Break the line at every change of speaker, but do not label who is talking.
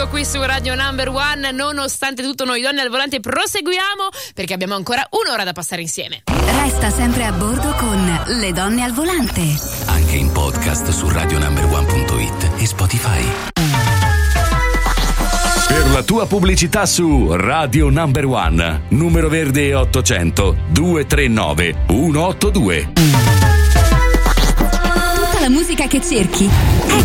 tutto qui su Radio Number One. Nonostante tutto, noi donne al volante proseguiamo perché abbiamo ancora un'ora da passare insieme.
Resta sempre a bordo con Le donne al volante.
Anche in podcast su radionumber1.it e Spotify. Per la tua pubblicità su Radio Number One, numero verde 800 239 182.
Tutta la musica che cerchi